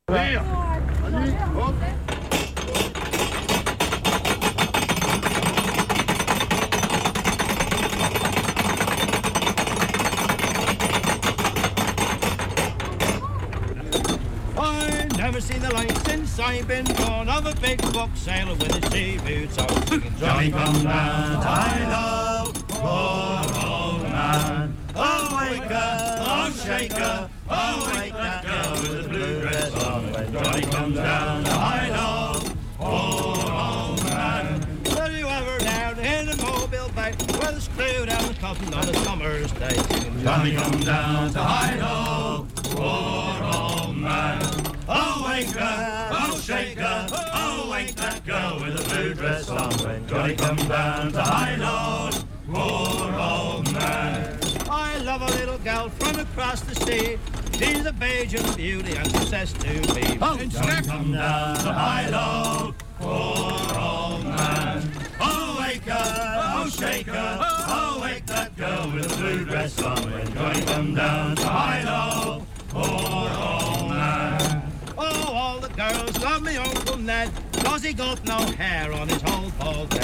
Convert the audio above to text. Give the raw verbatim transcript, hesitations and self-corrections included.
Via. I never seen the like since I've been born of a big book sailor with his sea boots on. Johnny come down, hi-lo, poor old man. Oh, wake her, oh, shake her, oh, wake that girl with the blue dress on. When Johnny comes down, hi-lo, poor old man. Were you ever down in a mobile bay where they screw down the cotton on a summer's day? Johnny comes down to hi-lo, poor old man. Oh, wake her, oh, shake her, oh, wake that girl with the blue dress on. When Johnny comes down to hi-lo, poor old man. I love a little gal from across the sea. She's a Bajan beauty and she says to me, Oh, Johnny come down to hi-lo, poor old man. Oh, wake her, oh, shake her, oh, wake that girl with the blue dress on. When Johnny come down to hi-lo, poor old man. oh, all the girls love me Uncle Ned, 'cause he got no hair on his whole bald head.